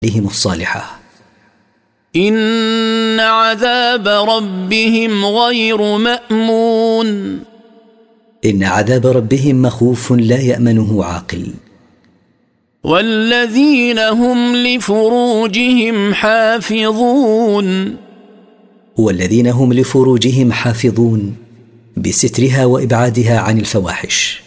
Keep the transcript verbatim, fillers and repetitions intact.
لهم الصالحة. إن عذاب ربهم غير مأمون. إن عذاب ربهم مخوف لا يأمنه عاقل. والذين هم لفروجهم حافظون. والذين هم لفروجهم حافظون بسترها وإبعادها عن الفواحش.